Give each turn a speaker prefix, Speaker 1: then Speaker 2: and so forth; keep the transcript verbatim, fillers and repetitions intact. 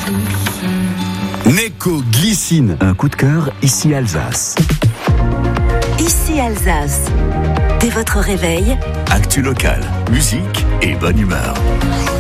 Speaker 1: Neko Glycine.
Speaker 2: Un coup de cœur, ici Alsace.
Speaker 3: Ici Alsace. Dès votre réveil,
Speaker 4: actu local, musique et bonne humeur.